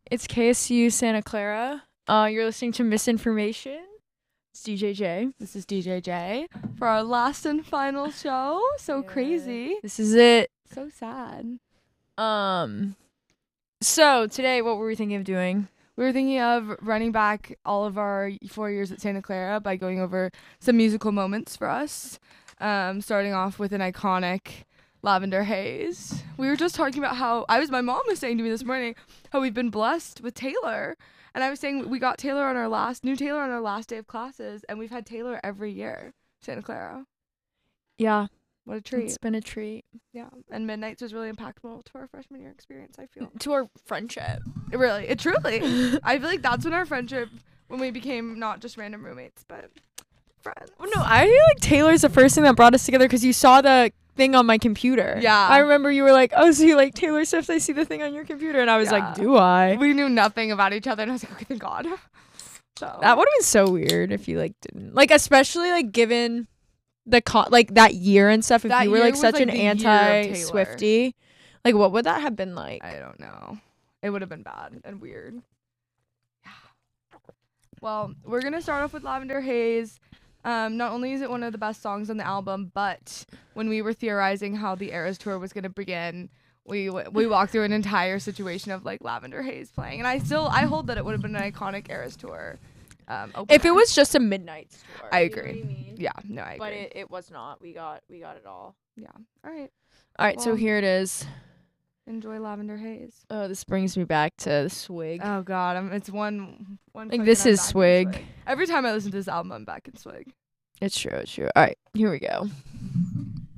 It's KSU Santa Clara. You're listening to Misinformation. It's DJJ. This is DJJ for our last and final show. So crazy. This is it. So sad. So today, what were we thinking of doing? We were thinking of running back all of our 4 years at Santa Clara by going over some musical moments for us. Starting off with an iconic Lavender Haze. We were just talking about how my mom was saying to me this morning how we've been blessed with Taylor. And I was saying we got Taylor on our last day of classes, and we've had Taylor every year, Santa Clara. Yeah. What a treat. It's been a treat. Yeah. And Midnights was really impactful to our freshman year experience, I feel. To our friendship. It truly. I feel like that's when we became not just random roommates, but friends. Oh, no, I feel like Taylor's the first thing that brought us together because you saw the thing on my computer. Yeah. I remember you were like, oh, so you like Taylor Swift? I see the thing on your computer. And I was like, do I? We knew nothing about each other, and I was like, okay, thank God. So that would have been so weird if you like didn't. Like, especially like given the like that year and stuff, if that you were year like was, such like, an the year of anti-Swiftie, like what would that have been like? I don't know. It would have been bad and weird. Yeah. Well, we're gonna start off with Lavender Haze. Not only is it one of the best songs on the album, but when we were theorizing how the Eras tour was gonna begin, we walked through an entire situation of like Lavender Haze playing, and I hold that it would have been an iconic Eras tour. If it was just a Midnights tour, I agree. You know what I mean? Yeah, no, I agree. But it was not. We got it all. Yeah. All right. So here it is. Enjoy Lavender Haze. Oh, this brings me back to the Swig. Oh God, it's one. Like this is Swig. Every time I listen to this album, I'm back in Swig. It's true. All right, here we go.